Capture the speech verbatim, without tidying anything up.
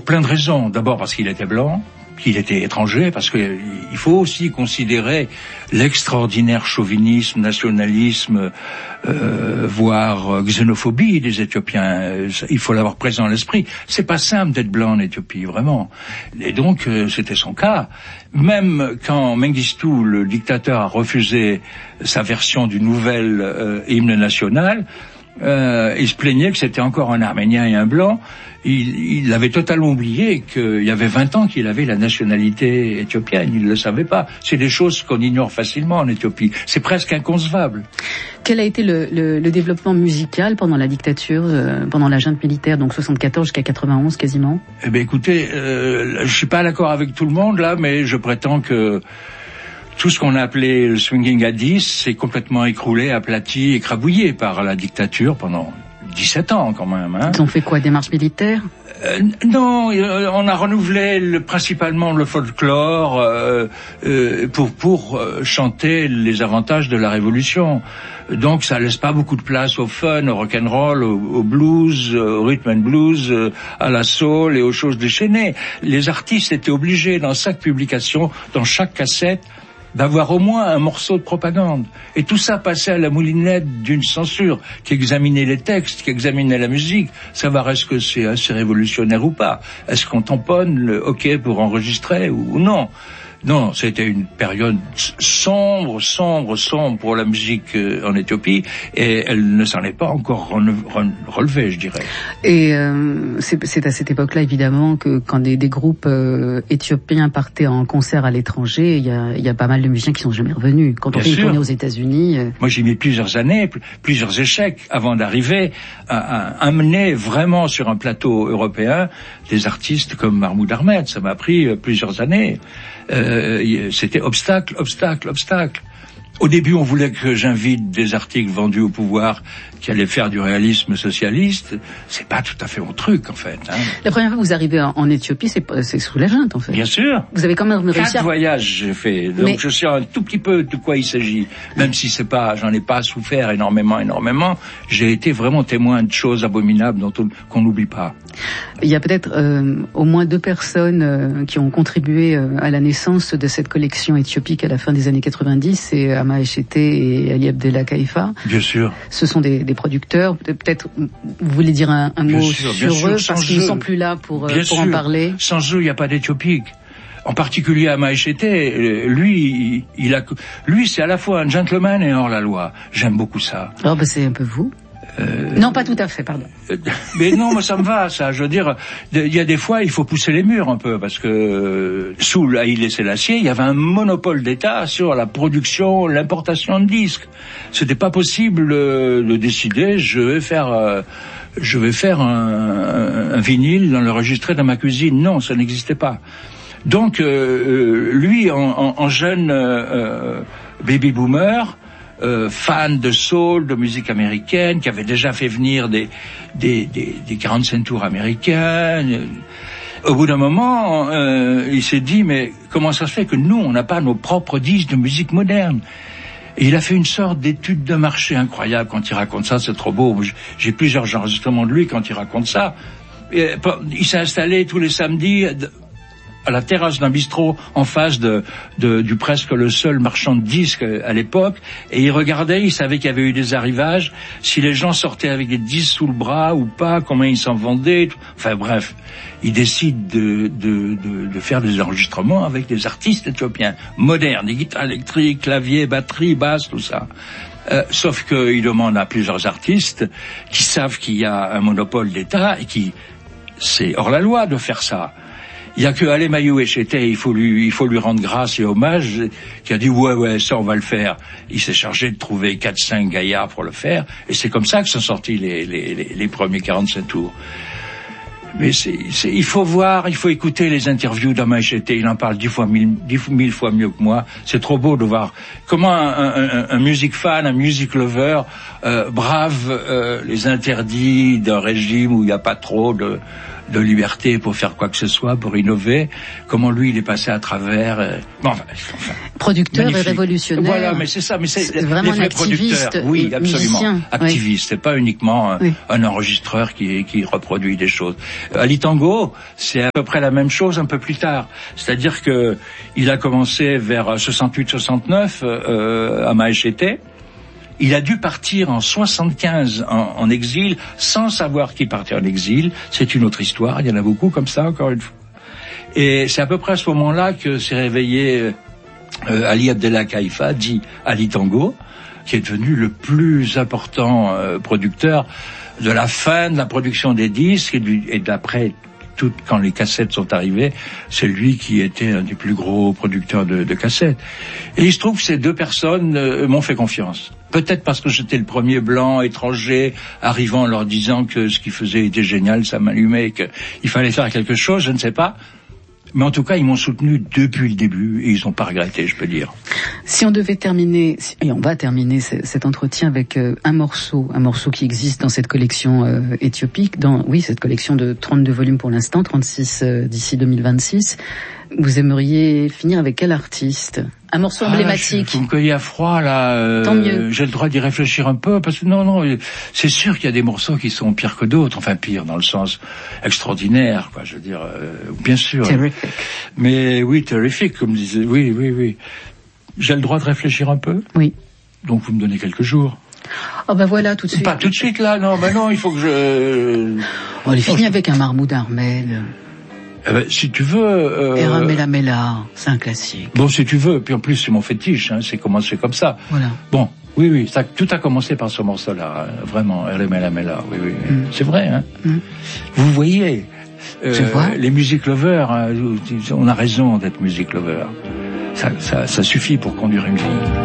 pour plein de raisons. D'abord parce qu'il était blanc, qu'il était étranger, parce qu'il faut aussi considérer l'extraordinaire chauvinisme, nationalisme, euh, voire xénophobie des Éthiopiens. Il faut l'avoir présent à l'esprit. C'est pas simple d'être blanc en Éthiopie, vraiment. Et donc, euh, c'était son cas. Même quand Mengistu, le dictateur, a refusé sa version du nouvel euh, hymne national, euh, il se plaignait que c'était encore un Arménien et un blanc. Il, il avait totalement oublié qu'il y avait vingt ans qu'il avait la nationalité éthiopienne. Il ne le savait pas. C'est des choses qu'on ignore facilement en Éthiopie. C'est presque inconcevable. Quel a été le, le, le développement musical pendant la dictature, euh, pendant la junte militaire, donc soixante-quatorze jusqu'à quatre-vingt-onze quasiment? Eh bien, écoutez, euh, je suis pas d'accord avec tout le monde là, mais je prétends que tout ce qu'on a appelé le swinging à dix s'est complètement écroulé, aplati, écrabouillé par la dictature pendant dix-sept ans quand même. Hein. Ils ont fait quoi, des marches militaires? euh, Non, euh, on a renouvelé le, principalement le folklore euh, euh, pour pour euh, chanter les avantages de la révolution. Donc ça laisse pas beaucoup de place au fun, au rock'n'roll, au, au blues, au rhythm and blues, euh, à la soul et aux choses déchaînées. Les artistes étaient obligés dans chaque publication, dans chaque cassette, d'avoir au moins un morceau de propagande. Et tout ça passait à la moulinette d'une censure qui examinait les textes, qui examinait la musique. Savoir est-ce que c'est assez révolutionnaire ou pas. Est-ce qu'on tamponne le hockey pour enregistrer ou, ou non. Non, c'était une période sombre, sombre, sombre pour la musique euh, en Éthiopie, et elle ne s'en est pas encore relevée, je dirais. Et euh, c'est, c'est à cette époque-là, évidemment, que quand des, des groupes euh, éthiopiens partaient en concert à l'étranger, il y a, y a pas mal de musiciens qui sont jamais revenus. Quand on fait une tournée aux États-Unis... Euh... Moi, j'ai mis plusieurs années, plusieurs échecs avant d'arriver à, à amener vraiment sur un plateau européen des artistes comme Mahmoud Ahmed. Ça m'a pris euh, plusieurs années. Euh, c'était obstacle, obstacle, obstacle. Au début, on voulait que j'invite des articles vendus au pouvoir qui allaient faire du réalisme socialiste. C'est pas tout à fait mon truc, en fait. Hein. La première fois que vous arrivez en, en Éthiopie, c'est, c'est sous la junte, en fait. Bien sûr. Vous avez quand même réussi Quatre à... voyages j'ai fait, donc Mais... je sais un tout petit peu de quoi il s'agit. Même si c'est pas, j'en ai pas souffert énormément, énormément. J'ai été vraiment témoin de choses abominables dont on, qu'on n'oublie pas. Il y a peut-être euh, au moins deux personnes euh, qui ont contribué euh, à la naissance de cette collection éthiopique à la fin des années quatre-vingt-dix, c'est Ama Eshete et Ali Abdella Kaifa. Bien sûr. Ce sont des, des producteurs. Peut-être vous voulez dire un, un mot sûr, sur sûr, eux parce qu'ils ne sont plus là pour, euh, pour en parler. Sans eux, il n'y a pas d'éthiopique. En particulier Ama Eshete, lui, il a, lui, c'est à la fois un gentleman et hors la loi. J'aime beaucoup ça. Alors, ben, c'est un peu vous. Euh, non, pas tout à fait, pardon. Mais non, moi ça me va, ça. Je veux dire, il y a des fois, il faut pousser les murs un peu, parce que sous Haïlé Sélassié, il y avait un monopole d'État sur la production, l'importation de disques. C'était pas possible de décider, je vais faire, euh, je vais faire un, un, un vinyle, l'enregistrer dans ma cuisine. Non, ça n'existait pas. Donc, euh, lui, en, en, en jeune euh, baby boomer. Euh, fan de soul, de musique américaine, qui avait déjà fait venir des des des, des quarante-cinq tours américains. Au bout d'un moment, euh, il s'est dit mais comment ça se fait que nous on n'a pas nos propres disques de musique moderne? Et il a fait une sorte d'étude de marché incroyable quand il raconte ça, c'est trop beau. J'ai plusieurs enregistrements de lui quand il raconte ça. Et, il s'est installé tous les samedis à la terrasse d'un bistrot en face de, de du presque le seul marchand de disques à l'époque, et il regardait, il savait qu'il y avait eu des arrivages, si les gens sortaient avec des disques sous le bras ou pas, combien ils s'en vendaient, enfin bref, il décide de, de, de, de faire des enregistrements avec des artistes éthiopiens modernes, des guitares électriques, claviers, batterie, basse, tout ça. Euh, sauf qu'il demande à plusieurs artistes qui savent qu'il y a un monopole d'État et qui, c'est hors la loi de faire ça. Il y a que Alemayehu Eshete, il faut lui, il faut lui rendre grâce et hommage, qui a dit ouais ouais ça on va le faire. Il s'est chargé de trouver quatre cinq gaillards pour le faire, et c'est comme ça que sont sortis les les les, les premiers quarante-cinq tours. Mais c'est, c'est, il faut voir, il faut écouter les interviews d'Ama Eshete. Il en parle dix fois mille, dix mille fois mieux que moi. C'est trop beau de voir comment un, un, un, un music fan, un music lover euh, brave euh, les interdits d'un régime où il n'y a pas trop de de liberté pour faire quoi que ce soit, pour innover. Comment lui, il est passé à travers. Euh, bon, enfin, enfin, producteur magnifique. Et révolutionnaire. Voilà, mais c'est ça. Mais c'est, c'est vraiment les vrais un activiste, producteurs. Oui, absolument. Musicien. Activiste. Oui. C'est pas uniquement un, oui. un enregistreur qui, qui reproduit des choses. Ali Tango, c'est à peu près la même chose un peu plus tard. C'est-à-dire que il a commencé vers soixante-huit soixante-neuf euh, à Maéchété. Il a dû partir en soixante-quinze en, en exil, sans savoir qu'il partait en exil. C'est une autre histoire, il y en a beaucoup comme ça, encore une fois. Et c'est à peu près à ce moment-là que s'est réveillé euh, Ali Abdellah Khaïfa, dit Ali Tango, qui est devenu le plus important euh, producteur de la fin de la production des disques et, du, et d'après tout, quand les cassettes sont arrivées, c'est lui qui était un des plus gros producteurs de, de cassettes. Et il se trouve que ces deux personnes euh, m'ont fait confiance. Peut-être parce que j'étais le premier blanc étranger arrivant en leur disant que ce qu'ils faisaient était génial, ça m'allumait, qu'il fallait faire quelque chose, je ne sais pas. Mais en tout cas, ils m'ont soutenu depuis le début et ils n'ont pas regretté, je peux dire. Si on devait terminer, et on va terminer cet entretien avec un morceau, un morceau qui existe dans cette collection euh, éthiopique, dans, oui, cette collection de trente-deux volumes pour l'instant, trente-six euh, d'ici deux mille vingt-six, vous aimeriez finir avec quel artiste ? Un morceau emblématique. Ah, vous me cueillez à froid, là. Euh, Tant mieux. J'ai le droit d'y réfléchir un peu, parce que non, non, c'est sûr qu'il y a des morceaux qui sont pires que d'autres. Enfin, pires dans le sens extraordinaire, quoi. Je veux dire, euh, bien sûr. Terrific. Mais oui, terrific, comme disait. Oui, oui, oui. J'ai le droit de réfléchir un peu. Oui. Donc vous me donnez quelques jours. Oh ben voilà, tout de suite. Pas tout de suite, là, non, ben non, il faut que je... On les finit avec un Mahmoud Ahmed. Eh ben, si tu veux... Euh... Era Mela Mela, c'est un classique. Bon, si tu veux, puis en plus c'est mon fétiche, hein, c'est commencé comme ça. Voilà. Bon, oui, oui, ça, tout a commencé par ce morceau-là, hein, vraiment, Era Mela Mela, oui, oui, mm. C'est vrai, hein. Mm. Vous voyez, euh, Je vois. Les music lovers, hein, on a raison d'être music lover. Ça, ça, ça suffit pour conduire une fille.